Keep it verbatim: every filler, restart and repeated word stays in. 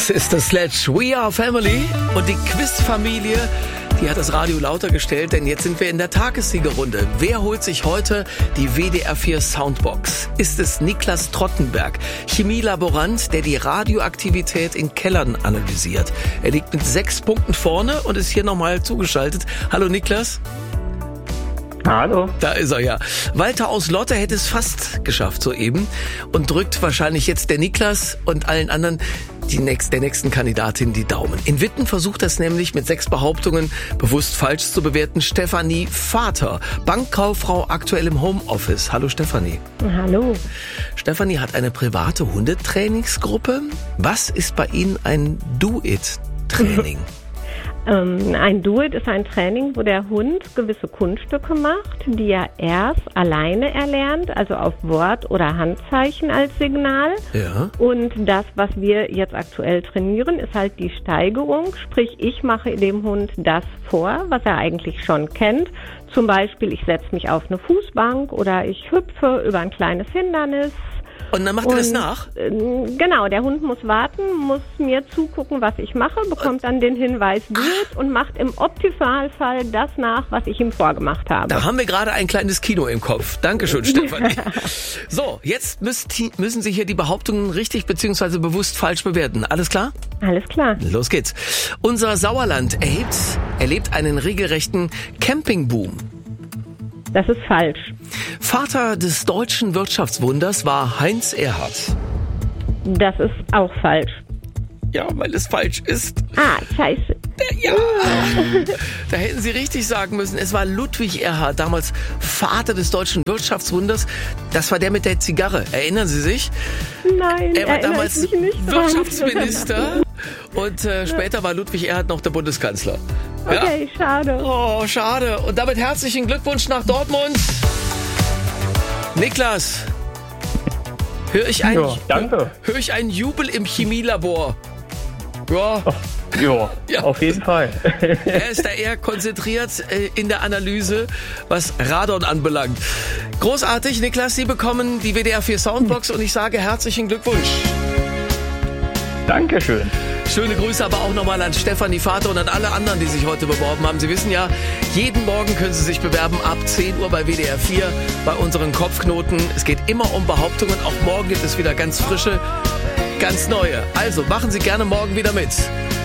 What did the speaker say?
Das ist das Sledge. We are Family. Und die Quizfamilie, die hat das Radio lauter gestellt, denn jetzt sind wir in der Tagessiegerrunde. Wer holt sich heute die W D R vier Soundbox? Ist es Niklas Trottenberg, Chemielaborant, der die Radioaktivität in Kellern analysiert? Er liegt mit sechs Punkten vorne und ist hier nochmal zugeschaltet. Hallo Niklas. Hallo. Da ist er ja. Walter aus Lotte hätte es fast geschafft soeben und drückt wahrscheinlich jetzt der Niklas und allen anderen die nächst, der nächsten Kandidatin die Daumen. In Witten versucht das nämlich mit sechs Behauptungen bewusst falsch zu bewerten Stefanie Vater, Bankkauffrau, aktuell im Homeoffice. Hallo Stefanie. Hallo. Stefanie hat eine private Hundetrainingsgruppe. Was ist bei Ihnen ein Do-It-Training? Ähm, ein Do-It ist ein Training, wo der Hund gewisse Kunststücke macht, die er erst alleine erlernt, also auf Wort- oder Handzeichen als Signal. Ja. Und das, was wir jetzt aktuell trainieren, ist halt die Steigerung. Sprich, ich mache dem Hund das vor, was er eigentlich schon kennt. Zum Beispiel, ich setze mich auf eine Fußbank oder ich hüpfe über ein kleines Hindernis. Und dann macht er das nach? Äh, genau, der Hund muss warten, muss mir zugucken, was ich mache, bekommt dann den Hinweis gut und macht im Optimalfall das nach, was ich ihm vorgemacht habe. Da haben wir gerade ein kleines Kino im Kopf. Dankeschön, Stefanie. So, jetzt müsst, müssen Sie hier die Behauptungen richtig bzw. bewusst falsch bewerten. Alles klar? Alles klar. Los geht's. Unser Sauerland erhebt, erlebt einen regelrechten Campingboom. Das ist falsch. Vater des deutschen Wirtschaftswunders war Heinz Erhardt. Das ist auch falsch. Ja, weil es falsch ist. Ah, scheiße. Ja, da hätten Sie richtig sagen müssen. Es war Ludwig Erhard, damals Vater des deutschen Wirtschaftswunders. Das war der mit der Zigarre. Erinnern Sie sich? Nein, er war damals mich nicht Wirtschaftsminister und äh, später war Ludwig Erhard noch der Bundeskanzler. Ja? Okay, schade. Oh, schade. Und damit herzlichen Glückwunsch nach Dortmund. Niklas, höre ich ein, ja, danke. Hör ich einen Jubel im Chemielabor? Ja. Oh, ja, ja, auf jeden Fall. Er ist da eher konzentriert äh, in der Analyse, was Radon anbelangt. Großartig, Niklas, Sie bekommen die W D R vier Soundbox und ich sage herzlichen Glückwunsch. Dankeschön. Schöne Grüße aber auch nochmal an Stefanie Vater und an alle anderen, die sich heute beworben haben. Sie wissen ja, jeden Morgen können Sie sich bewerben ab zehn Uhr bei W D R vier bei unseren Kopfknoten. Es geht immer um Behauptungen. Auch morgen gibt es wieder ganz frische, ganz neue. Also machen Sie gerne morgen wieder mit.